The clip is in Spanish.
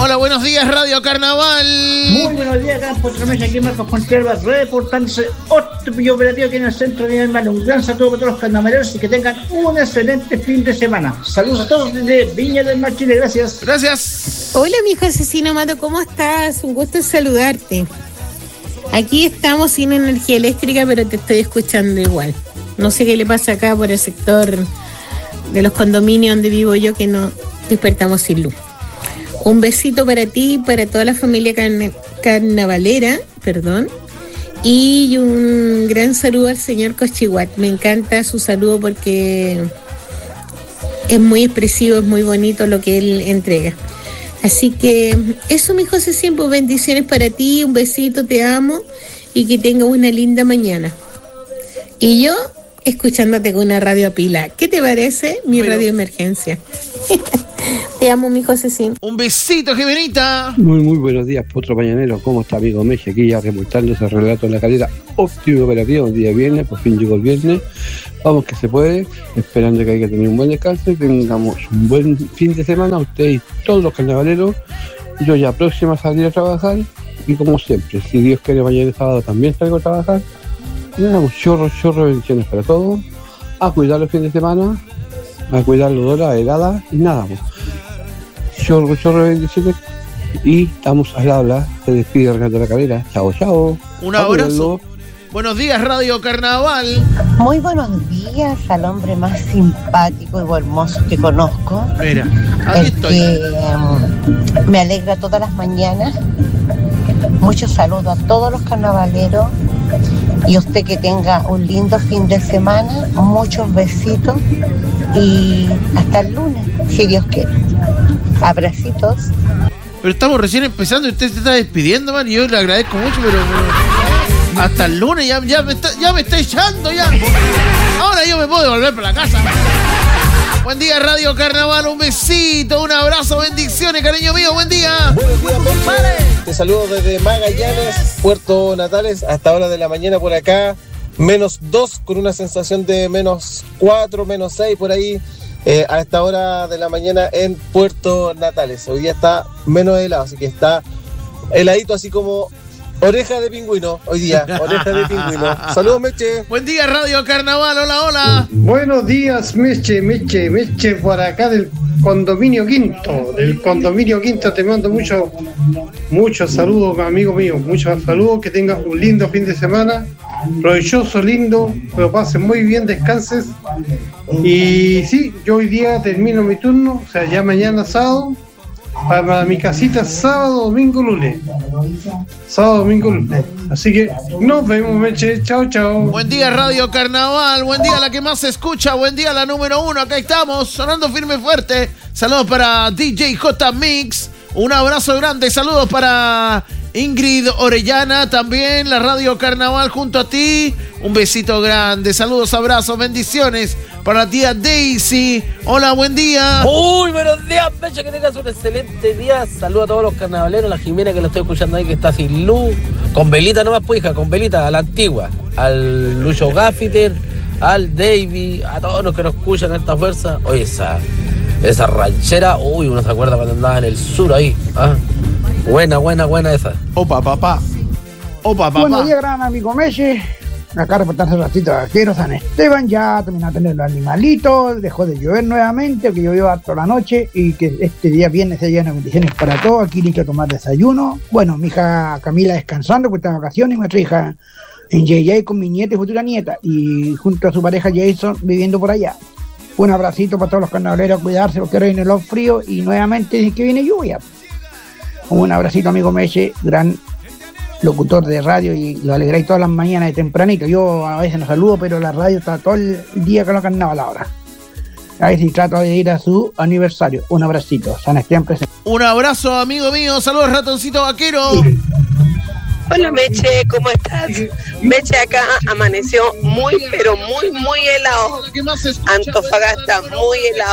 Hola, buenos días, Radio Carnaval. Muy buenos días, Campo Tramesa, aquí Marcos Contreras, reportándose otro operativo aquí en el centro de mi hermano. Un gran saludo para todos los carnavaleros y que tengan un excelente fin de semana. Saludos a todos desde Viña del Mar, Chile, gracias. Gracias. Hola, mi hijo asesino Mato, ¿cómo estás? Un gusto saludarte. Aquí estamos sin energía eléctrica, pero te estoy escuchando igual. No sé qué le pasa acá por el sector de los condominios donde vivo yo, que no despertamos sin luz. Un besito para ti y para toda la familia carnavalera, y un gran saludo al señor Cochihuat. Me encanta su saludo porque es muy expresivo, es muy bonito lo que él entrega. Así que eso, mi José, siempre bendiciones para ti, un besito, te amo y que tengas una linda mañana. Y yo escuchándote con una radio a pila. ¿Qué te parece mi radio emergencia? Te amo, mi Josecín. Un besito, Jimenita. Muy buenos días, Potro Mañanero. ¿Cómo está, amigo Meji? Aquí ya reportando ese relato en la calera. Óptimo operativo, el día viernes, por fin llegó el viernes. Vamos que se puede, esperando que haya tenido un buen descanso y tengamos un buen fin de semana, ustedes y todos los carnavaleros. Yo ya próxima a salir a trabajar y como siempre, si Dios quiere, mañana sábado también salgo a trabajar. Y damos chorro de bendiciones para todos. A cuidar los fines de semana, a cuidar los horas, heladas y nada más. Chorro de bendiciones y estamos al habla. Se despide Ricardo La Calera. Chao. Un abrazo. Buenos días, Radio Carnaval. Muy buenos días al hombre más simpático y hermoso que conozco. Mira, aquí estoy. Que me alegra todas las mañanas. Muchos saludos a todos los carnavaleros. Y usted que tenga un lindo fin de semana. Muchos besitos. Y hasta el lunes, si Dios quiere. Abracitos. Pero estamos recién empezando y usted se está despidiendo, man. Y yo le agradezco mucho, pero hasta el lunes ya me está echando ya. Ahora yo me puedo volver para la casa. Buen día, Radio Carnaval, un besito, un abrazo, bendiciones, cariño mío, buen día. Buenos días, te saludo desde Magallanes, Puerto Natales, hasta hora de la mañana por acá, -2 con una sensación de -4, -6 por ahí. A esta hora de la mañana en Puerto Natales. Hoy día está menos helado, así que está heladito, así como oreja de pingüino. Hoy día, oreja de pingüino. Saludos, Meche. Buen día, Radio Carnaval. Hola. Buenos días, Meche, por acá del Condominio Quinto. Del Condominio Quinto te mando muchos saludos, amigo mío. Muchos saludos, que tengas un lindo fin de semana. Provechoso, lindo, que lo pases muy bien, descanses. Y sí, yo hoy día termino mi turno, o sea, ya mañana sábado, para mi casita sábado, domingo, lunes. Así que nos vemos, Meche. Chao. Buen día, Radio Carnaval. Buen día, la que más se escucha. Buen día, la número 1. Acá estamos, sonando firme y fuerte. Saludos para DJ J Mix. Un abrazo grande. Saludos para Ingrid Orellana, también la Radio Carnaval junto a ti. Un besito grande. Saludos, abrazos, bendiciones para la tía Daisy. Hola, buen día. Muy buenos días, Meche, que tengas un excelente día. Saludos a todos los carnavaleros, la Jimena que lo estoy escuchando ahí, que está sin luz. Con velita nomás, pues, hija, con velita, a la antigua. Al Lucho Gaffiter, al Davey, a todos los que nos escuchan a esta fuerza. Oye, esa ranchera, uno se acuerda cuando andaba en el sur ahí. Buena esa. Opa, papá. Buenos días, gran amigo Meche. Acá reportarse un ratito de Arquero San Esteban. Ya terminó de tener los animalitos. Dejó de llover nuevamente, que llovió harto la noche. Y que este día viernes se llenan bendiciones para todos. Aquí hay que tomar desayuno. Bueno, mi hija Camila descansando porque está de vacaciones. Y nuestra hija en JJ con mi nieta y futura nieta. Y junto a su pareja Jason viviendo por allá. Un abracito para todos los carnavaleros, cuidarse porque ahora viene los fríos y nuevamente dicen que viene lluvia. Un abracito, amigo Meche, gran locutor de radio, y lo alegráis todas las mañanas de tempranito. Yo a veces no saludo, pero la radio está todo el día con la carnaval ahora. A ver si trato de ir a su aniversario. Un abracito, San Esteban presente. Un abrazo, amigo mío. Saludos, ratoncito vaquero. Hola, Meche, ¿cómo estás? Meche, acá amaneció muy helado. Antofagasta muy helado.